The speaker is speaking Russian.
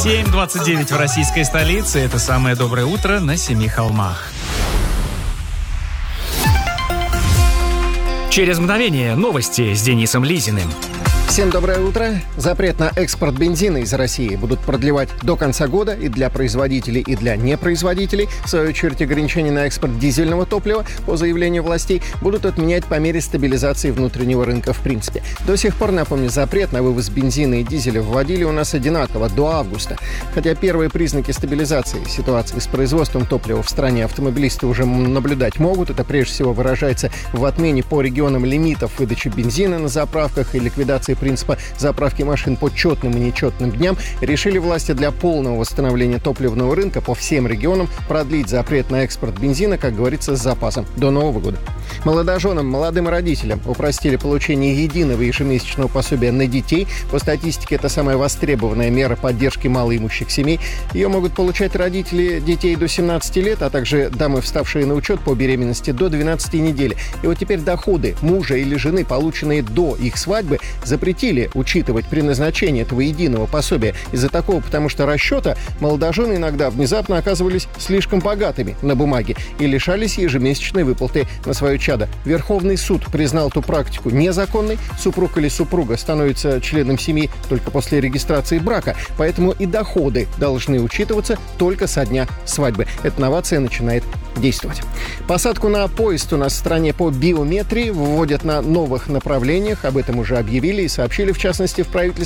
7:29 в российской столице. Это самое доброе утро на Семи холмах. Через мгновение новости с Денисом Лизиным. Всем доброе утро. Запрет на экспорт бензина из России будут продлевать до конца года и для производителей, и для непроизводителей. В свою очередь, ограничения на экспорт дизельного топлива, по заявлению властей, будут отменять по мере стабилизации внутреннего рынка в принципе. До сих пор, напомню, запрет на вывоз бензина и дизеля вводили у нас одинаково до августа. Хотя первые признаки стабилизации ситуации с производством топлива в стране автомобилисты уже наблюдать могут. Это прежде всего выражается в отмене по регионам лимитов выдачи бензина на заправках и ликвидации принципа заправки машин по четным и нечетным дням, решили власти для полного восстановления топливного рынка по всем регионам продлить запрет на экспорт бензина, как говорится, с запасом до Нового года. Молодоженам, молодым родителям упростили получение единого ежемесячного пособия на детей. По статистике, это самая востребованная мера поддержки малоимущих семей. Ее могут получать родители детей до 17 лет, а также дамы, вставшие на учет по беременности до 12 недель. И вот теперь доходы мужа или жены, полученные до их свадьбы, запретили учитывать при назначении этого единого пособия. Из-за такого, потому что расчета молодожены иногда внезапно оказывались слишком богатыми на бумаге и лишались ежемесячной выплаты на свое чадо. Верховный суд признал эту практику незаконной. Супруг или супруга становится членом семьи только после регистрации брака, поэтому и доходы должны учитываться только со дня свадьбы. Эта новация начинает действовать. Посадку на поезд у нас в стране по биометрии вводят на новых направлениях. Об этом уже объявили и сообщили, в частности, в правительстве.